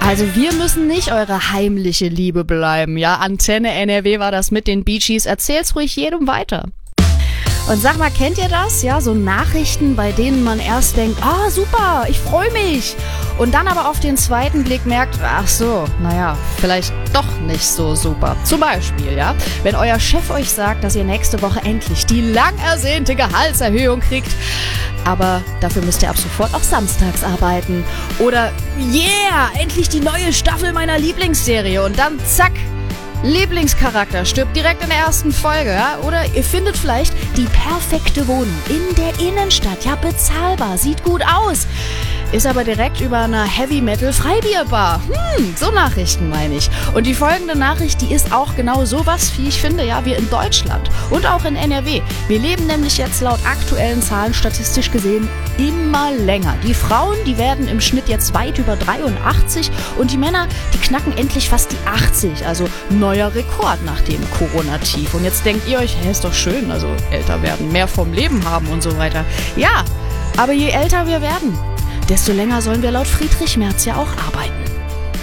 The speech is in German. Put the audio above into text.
Also wir müssen nicht eure heimliche Liebe bleiben. Ja, Antenne NRW war das mit den Bee Gees. Erzähl's ruhig jedem weiter. Und sag mal, kennt ihr das? Ja, so Nachrichten, bei denen man erst denkt, ah, super, ich freue mich. Und dann aber auf den zweiten Blick merkt, ach so, naja, vielleicht doch nicht so super. Zum Beispiel, ja, wenn euer Chef euch sagt, dass ihr nächste Woche endlich die lang ersehnte Gehaltserhöhung kriegt, aber dafür müsst ihr ab sofort auch samstags arbeiten. Oder, yeah, endlich die neue Staffel meiner Lieblingsserie. Und dann zack, Lieblingscharakter stirbt direkt in der ersten Folge, ja? Oder ihr findet vielleicht die perfekte Wohnung in der Innenstadt, ja, bezahlbar, sieht gut aus, ist aber direkt über einer Heavy-Metal-Freibierbar. So Nachrichten meine ich. Und die folgende Nachricht, die ist auch genau sowas, wie ich finde, ja, wir in Deutschland und auch in NRW. Wir leben nämlich jetzt laut aktuellen Zahlen statistisch gesehen immer länger. Die Frauen, die werden im Schnitt jetzt weit über 83 und die Männer, die knacken endlich fast die 80, also neuer Rekord nach dem Corona-Tief. Und jetzt denkt ihr euch, ist doch schön, also älter werden, mehr vom Leben haben und so weiter. Ja, aber je älter wir werden, desto länger sollen wir laut Friedrich Merz ja auch arbeiten.